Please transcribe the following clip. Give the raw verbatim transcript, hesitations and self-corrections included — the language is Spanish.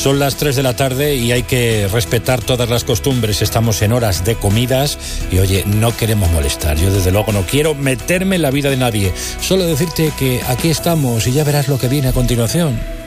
Son las tres de la tarde y hay que respetar todas las costumbres. Estamos en horas de comidas y, oye, no queremos molestar. Yo, desde luego, no quiero meterme en la vida de nadie. Solo decirte que aquí estamos y ya verás lo que viene a continuación.